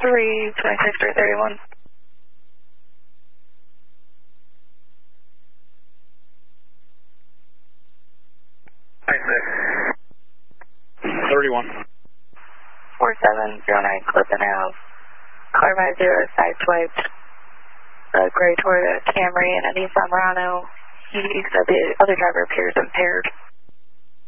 326-331. Hi, 31. 4709 Clifton Ave. Car 50 sideswiped a gray Toyota Camry and a Nissan Murano. He said the other driver appears impaired.